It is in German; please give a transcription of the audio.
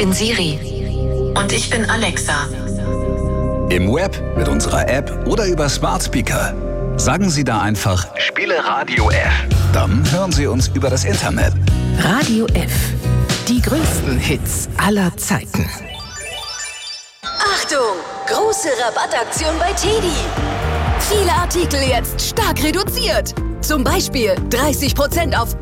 bin Siri. Und ich bin Alexa. Im Web, mit unserer App oder über Smart Speaker. Sagen Sie da einfach Spiele Radio F. Dann hören Sie uns über das Internet. Radio F. Die größten Hits aller Zeiten. Achtung! Große Rabattaktion bei TEDi. Viele Artikel jetzt stark reduziert. Zum Beispiel 30% auf